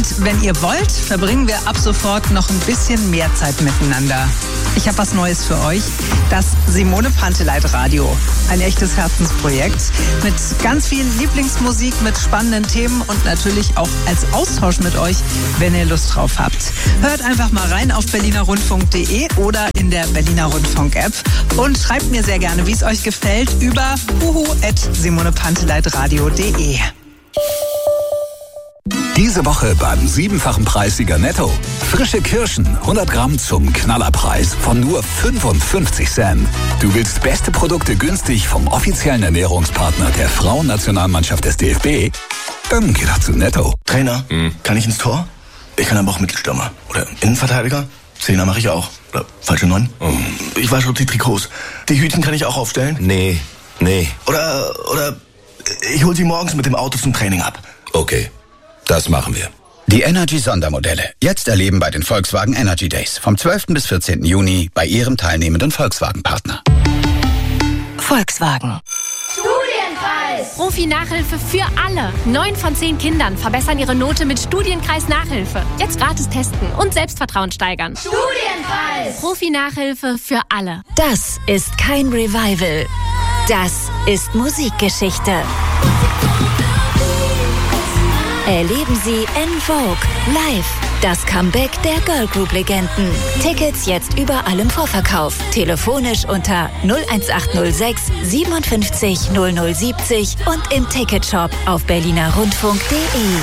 wenn ihr wollt, verbringen wir ab sofort noch ein bisschen mehr Zeit miteinander. Ich habe was Neues für euch. Das Simone Panteleit Radio. Ein echtes Herzensprojekt mit ganz viel Lieblingsmusik, mit spannenden Themen und natürlich auch als Austausch mit euch, wenn ihr Lust drauf habt. Hört einfach mal rein auf berlinerrundfunk.de oder in der Berliner Rundfunk-App und schreibt mir sehr gerne, wie es euch gefällt, über huhu@simonepanteleitradio.de. Diese Woche beim 7-fachen Preissieger Netto. Frische Kirschen, 100 Gramm zum Knallerpreis von nur 55 Cent. Du willst beste Produkte günstig vom offiziellen Ernährungspartner der Frauennationalmannschaft des DFB? Dann geh doch zu Netto. Trainer, kann ich ins Tor? Ich kann aber auch Mittelstürmer. Oder Innenverteidiger? Zehner mache ich auch. Oder falsche 9? Ich wasche die Trikots. Die Hütchen kann ich auch aufstellen? Nee. Oder ich hol sie morgens mit dem Auto zum Training ab. Okay, das machen wir. Die Energy-Sondermodelle. Jetzt erleben bei den Volkswagen Energy Days. Vom 12. bis 14. Juni bei Ihrem teilnehmenden Volkswagen-Partner. Volkswagen. Studienpreis! Profi-Nachhilfe für alle. 9 von 10 Kindern verbessern ihre Note mit Studienkreis-Nachhilfe. Jetzt gratis testen und Selbstvertrauen steigern. Studienpreis! Profi-Nachhilfe für alle. Das ist kein Revival. Das ist Musikgeschichte. Erleben Sie En Vogue live. Das Comeback der Girlgroup-Legenden. Tickets jetzt überall im Vorverkauf. Telefonisch unter 01806 57 0070 und im Ticketshop auf berlinerrundfunk.de.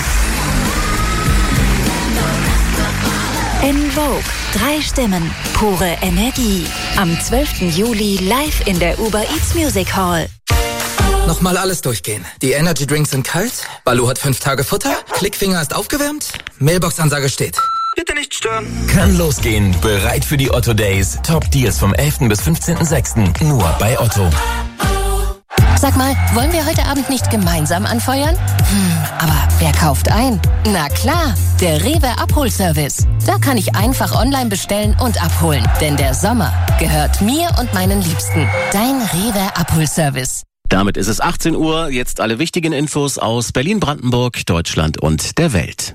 En Vogue. 3 Stimmen, pure Energie. Am 12. Juli live in der Uber Eats Music Hall. Nochmal alles durchgehen. Die Energy Drinks sind kalt, Baloo hat 5 Tage Futter, Klickfinger ist aufgewärmt, Mailbox-Ansage steht. Bitte nicht stören. Kann losgehen. Bereit für die Otto Days. Top Deals vom 11. bis 15.06. Nur bei Otto. Sag mal, wollen wir heute Abend nicht gemeinsam anfeuern? Aber wer kauft ein? Na klar, der Rewe Abholservice. Da kann ich einfach online bestellen und abholen. Denn der Sommer gehört mir und meinen Liebsten. Dein Rewe Abholservice. Damit ist es 18 Uhr. Jetzt alle wichtigen Infos aus Berlin, Brandenburg, Deutschland und der Welt.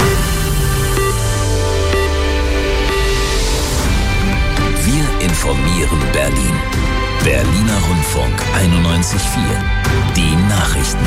Wir informieren Berlin. Berliner Rundfunk 91.4. Die Nachrichten.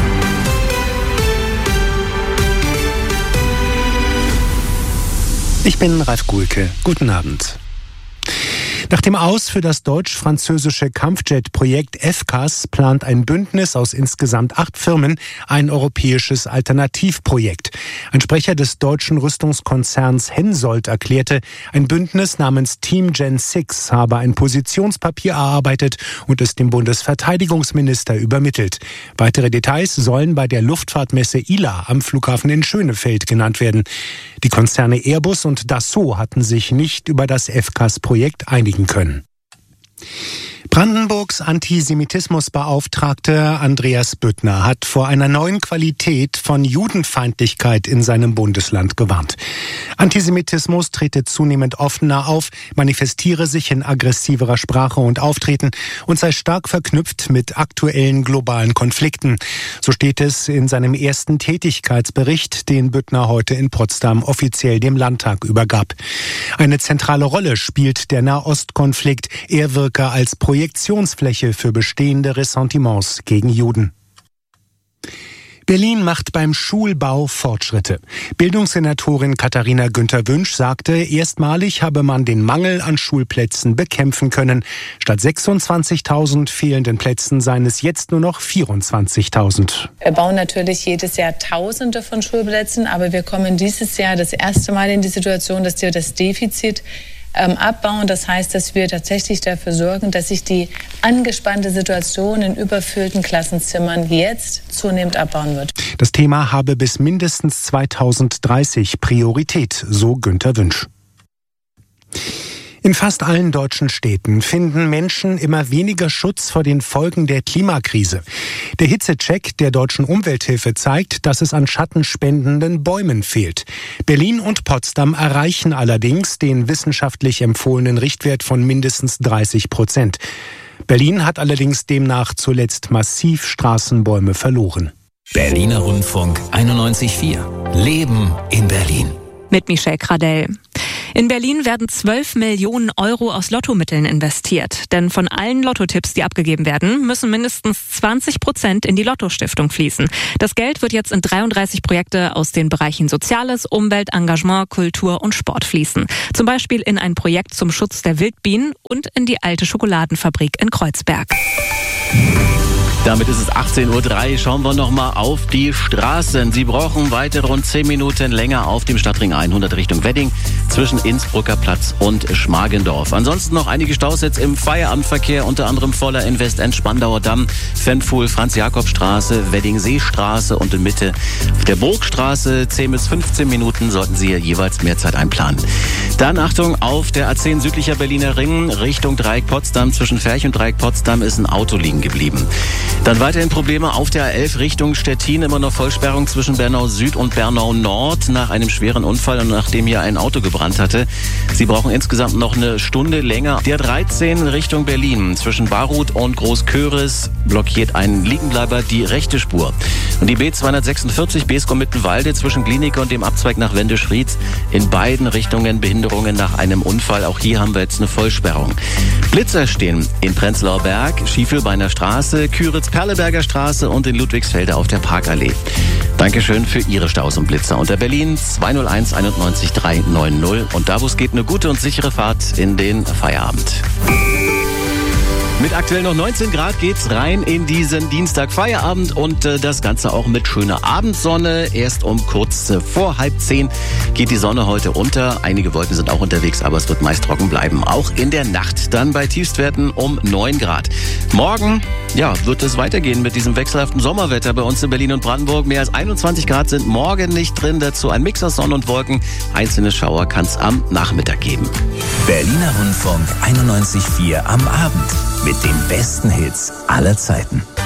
Ich bin Ralf Guhlke. Guten Abend. Nach dem Aus für das deutsch-französische Kampfjet-Projekt FCAS plant ein Bündnis aus insgesamt 8 Firmen ein europäisches Alternativprojekt. Ein Sprecher des deutschen Rüstungskonzerns Hensoldt erklärte, ein Bündnis namens Team Gen 6 habe ein Positionspapier erarbeitet und es dem Bundesverteidigungsminister übermittelt. Weitere Details sollen bei der Luftfahrtmesse ILA am Flughafen in Schönefeld genannt werden. Die Konzerne Airbus und Dassault hatten sich nicht über das FCAS-Projekt einigen können. Brandenburgs Antisemitismusbeauftragte Andreas Büttner hat vor einer neuen Qualität von Judenfeindlichkeit in seinem Bundesland gewarnt. Antisemitismus trete zunehmend offener auf, manifestiere sich in aggressiverer Sprache und Auftreten und sei stark verknüpft mit aktuellen globalen Konflikten. So steht es in seinem ersten Tätigkeitsbericht, den Büttner heute in Potsdam offiziell dem Landtag übergab. Eine zentrale Rolle spielt der Nahostkonflikt. Er wirke als Projektionsfläche für bestehende Ressentiments gegen Juden. Berlin macht beim Schulbau Fortschritte. Bildungssenatorin Katharina Günther-Wünsch sagte, erstmalig habe man den Mangel an Schulplätzen bekämpfen können. Statt 26.000 fehlenden Plätzen seien es jetzt nur noch 24.000. Wir bauen natürlich jedes Jahr Tausende von Schulplätzen, aber wir kommen dieses Jahr das erste Mal in die Situation, dass wir das Defizit abbauen. Das heißt, dass wir tatsächlich dafür sorgen, dass sich die angespannte Situation in überfüllten Klassenzimmern jetzt zunehmend abbauen wird. Das Thema habe bis mindestens 2030 Priorität, so Günther Wünsch. In fast allen deutschen Städten finden Menschen immer weniger Schutz vor den Folgen der Klimakrise. Der Hitzecheck der Deutschen Umwelthilfe zeigt, dass es an schattenspendenden Bäumen fehlt. Berlin und Potsdam erreichen allerdings den wissenschaftlich empfohlenen Richtwert von mindestens 30%. Berlin hat allerdings demnach zuletzt massiv Straßenbäume verloren. Berliner Rundfunk 91.4. Leben in Berlin. Mit Michelle Gradell. In Berlin werden 12 Millionen Euro aus Lottomitteln investiert. Denn von allen Lottotipps, die abgegeben werden, müssen mindestens 20% in die Lotto-Stiftung fließen. Das Geld wird jetzt in 33 Projekte aus den Bereichen Soziales, Umwelt, Engagement, Kultur und Sport fließen. Zum Beispiel in ein Projekt zum Schutz der Wildbienen und in die alte Schokoladenfabrik in Kreuzberg. Damit ist es 18:03 Uhr. Schauen wir nochmal auf die Straßen. Sie brauchen weitere rund 10 Minuten länger auf dem Stadtring 100 Richtung Wedding zwischen Innsbrucker Platz und Schmargendorf. Ansonsten noch einige Staus jetzt im Feierabendverkehr, unter anderem voller in Westend, Spandauer Damm, Fenfuhl, Franz-Jakob-Straße, Wedding-See-Straße und in Mitte auf der Burgstraße 10 bis 15 Minuten sollten Sie hier jeweils mehr Zeit einplanen. Dann Achtung, auf der A10 südlicher Berliner Ring Richtung Dreieck Potsdam. Zwischen Ferch und Dreieck Potsdam ist ein Auto liegen geblieben. Dann weiterhin Probleme auf der A11 Richtung Stettin. Immer noch Vollsperrung zwischen Bernau Süd und Bernau Nord nach einem schweren Unfall und nachdem hier ein Auto gebrannt hatte. Sie brauchen insgesamt noch eine Stunde länger. Der 13 Richtung Berlin zwischen Barut und Großköris blockiert ein Liegenbleiber die rechte Spur. Und die B246 Beeskow-Mittenwalde zwischen Glienicke und dem Abzweig nach Wendisch-Rietz in beiden Richtungen Behinderungen nach einem Unfall. Auch hier haben wir jetzt eine Vollsperrung. Blitzer stehen in Prenzlauer Berg, Schiefelbeiner Straße, Küritz-Perleberger Straße und in Ludwigsfelde auf der Parkallee. Dankeschön für Ihre Staus und Blitzer. Unter Berlin 201 91 390. Und da, wo es geht, eine gute und sichere Fahrt in den Feierabend. Mit aktuell noch 19 Grad geht's rein in diesen Dienstag Feierabend und das Ganze auch mit schöner Abendsonne. Erst um kurz vor 9:30 geht die Sonne heute unter. Einige Wolken sind auch unterwegs, aber es wird meist trocken bleiben. Auch in der Nacht dann bei Tiefstwerten um 9 Grad. Morgen, wird es weitergehen mit diesem wechselhaften Sommerwetter bei uns in Berlin und Brandenburg. Mehr als 21 Grad sind morgen nicht drin. Dazu ein Mix aus Sonne und Wolken. Einzelne Schauer kann es am Nachmittag geben. Berliner Rundfunk 91,4 am Abend. Mit den besten Hits aller Zeiten.